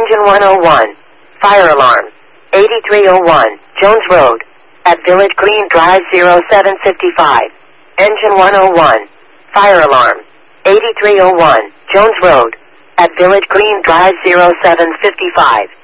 Engine 101. Fire alarm. 8301, Jones Road. At Village Green Drive 0755. Engine 101. Fire alarm. 8301, Jones Road. At Village Green Drive 0755.